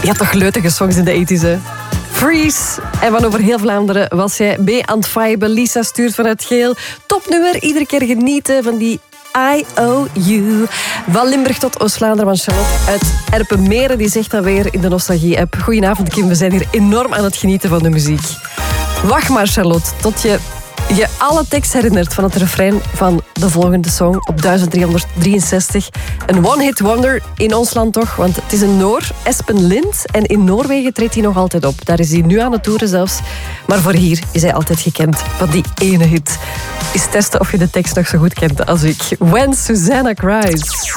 Ja, toch leutige songs in de 80's, hè? Freeze. En van over heel Vlaanderen was jij mee aan het viben. Lisa stuurt vanuit Geel. Topnummer, iedere keer genieten van die IOU. Van Limburg tot Oost-Vlaanderen, van Charlotte uit Erpenmeren. Die zegt dat weer in de Nostalgie-app. Goedenavond, Kim. We zijn hier enorm aan het genieten van de muziek. Wacht maar, Charlotte, tot je alle tekst herinnert van het refrein van de volgende song op 1363. Een one-hit wonder in ons land toch, want het is een Noor, Espen Lind, en in Noorwegen treedt hij nog altijd op. Daar is hij nu aan het toeren zelfs. Maar voor hier is hij altijd gekend van die ene hit. Eens testen of je de tekst nog zo goed kent als ik. When Susanna Cries.